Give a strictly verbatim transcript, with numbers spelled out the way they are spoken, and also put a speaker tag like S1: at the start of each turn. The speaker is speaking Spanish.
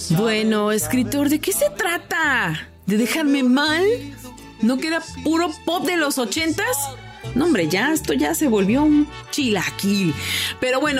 S1: Bueno, escritor, ¿de qué se trata? ¿De dejarme mal? ¿No queda puro pop de los ochentas? No, hombre, ya, esto ya se volvió un chilaquil. Pero bueno,